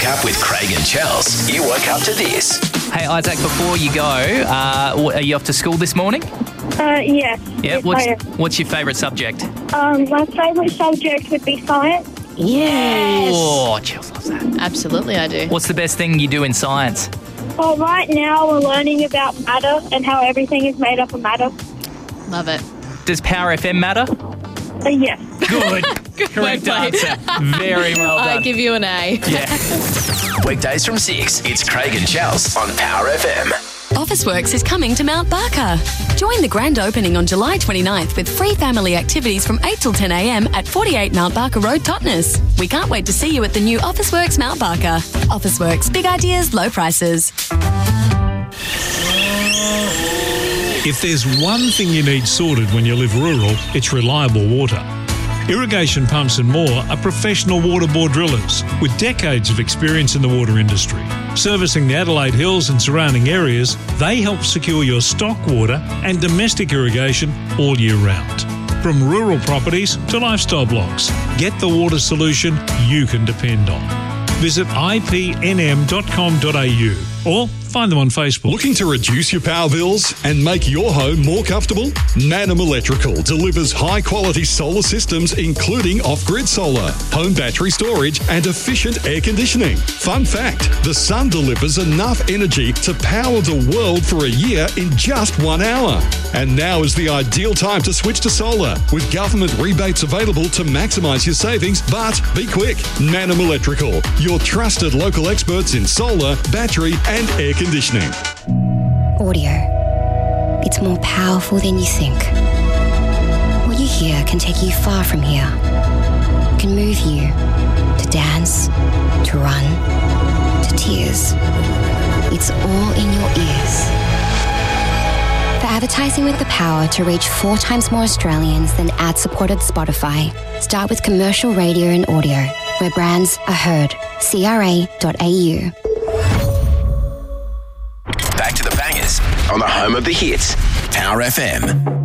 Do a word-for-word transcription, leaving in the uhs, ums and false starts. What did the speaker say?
Wake Up with Craig and Chels. You woke up to this. Hey, Isaac, before you go, uh, what, are you off to school this morning? Uh, yes. Yeah. Yes, What's, I am. what's your favourite subject? Um, my favourite subject would be science. Yes. Oh, Chels loves that. Absolutely, I do. What's the best thing you do in science? Well, right now we're learning about matter and how everything is made up of matter. Love it. Does Power F M matter? Uh, yes. Good. Correct Well played. answer. Very well done. I give you an A. Yeah. Weekdays from six, it's Craig and Chels on Power F M. Officeworks is coming to Mount Barker. Join the grand opening on July twenty-ninth with free family activities from eight till ten a m at forty-eight Mount Barker Road, Totnes. We can't wait to see you at the new Officeworks Mount Barker. Officeworks, big ideas, low prices. If there's one thing you need sorted when you live rural, it's reliable water. Irrigation Pumps and More are professional water bore drillers with decades of experience in the water industry. Servicing the Adelaide Hills and surrounding areas, they help secure your stock water and domestic irrigation all year round. From rural properties to lifestyle blocks, get the water solution you can depend on. Visit I P N M dot com dot a u or find them on Facebook. Looking to reduce your power bills and make your home more comfortable? Manum Electrical delivers high-quality solar systems including off-grid solar, home battery storage and efficient air conditioning. Fun fact, the sun delivers enough energy to power the world for a year in just one hour. And now is the ideal time to switch to solar with government rebates available to maximise your savings, but be quick. Manum Electrical, your trusted local experts in solar, battery and air conditioning. Audio. It's more powerful than you think. What you hear can take you far from here. It can move you to dance, to run, to tears. It's all in your ears. For advertising with the power to reach four times more Australians than ad-supported Spotify, start with commercial radio and audio, where brands are heard. C R A dot A U. Back to the bangers on the home of the hits, Power F M.